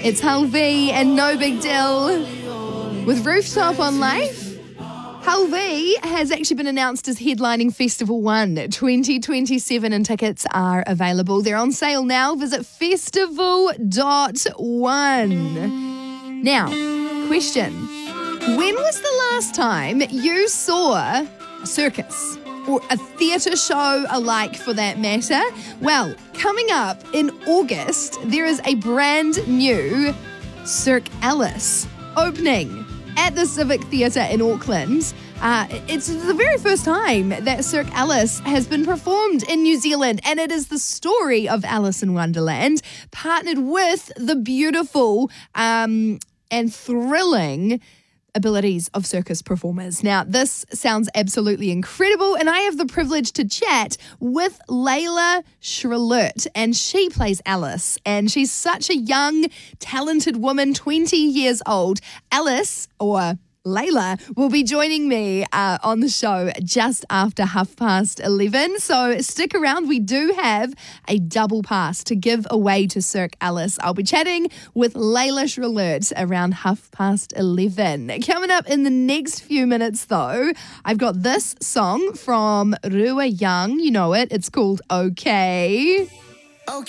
It's Halvey and No Big Deal with Rooftop on Life. Halvey has actually been announced as headlining Festival 1 2027 and tickets are available. They're on sale now. Visit festival.one. Now, question. When was the last time you saw a circus or a theatre show alike for that matter? Well, coming up in August, there is a brand new Cirque Alice opening at the Civic Theatre in Auckland. It's the very first time that Cirque Alice has been performed in New Zealand, and it is the story of Alice in Wonderland, partnered with the beautiful and thrilling abilities of circus performers. Now, this sounds absolutely incredible, and I have the privilege to chat with Layla Shrillert, and she plays Alice, and she's such a young, talented woman, 20 years old. Alice, or Layla, will be joining me on the show just after 11:30. So stick around. We do have a double pass to give away to Cirque Alice. I'll be chatting with Layla Shrillert around 11:30. Coming up in the next few minutes, though, I've got this song from Rua Young. You know it. It's called Okay.